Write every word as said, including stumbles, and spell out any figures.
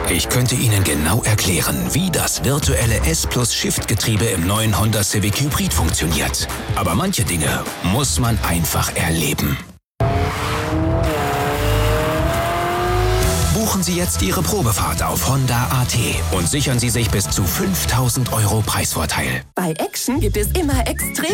Ich könnte Ihnen genau erklären, wie das virtuelle S-Plus-Shift-Getriebe im neuen Honda Civic Hybrid funktioniert. Aber manche Dinge muss man einfach erleben. Buchen Sie jetzt Ihre Probefahrt auf Honda punkt a t und sichern Sie sich bis zu fünftausend Euro Preisvorteil. Bei Action gibt es immer extrem